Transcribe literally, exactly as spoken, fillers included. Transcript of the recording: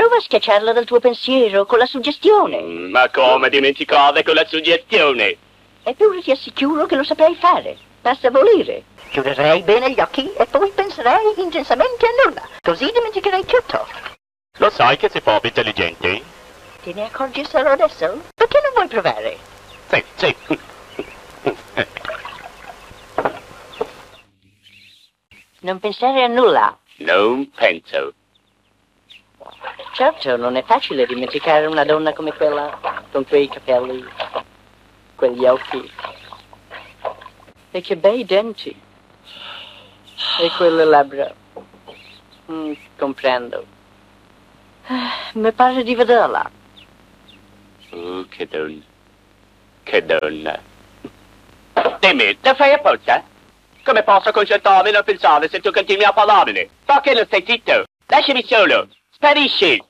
Prova a schiacciarla dal tuo pensiero con la suggestione. Mm, ma come dimenticare con la suggestione? Eppure ti assicuro che lo saprai fare. Basta volere. Chiuderai bene gli occhi e poi penserai intensamente a nulla. Così dimenticherai tutto. Lo sai che sei proprio intelligente? Te ne accorgi solo adesso? Perché non vuoi provare? Sì, sì. Non pensare a nulla. Non penso. Certo, non è facile dimenticare una donna come quella, con quei capelli, quegli occhi, e che bei denti, e quelle labbra. Mm, comprendo. Ah, mi pare di vederla. Oh, che donna. Che donna. Dimmi, te fai apposta? Come posso concentrarmi a pensare se tu continui a parlarne? Perché non stai zitto? Lasciami solo. Sparisci.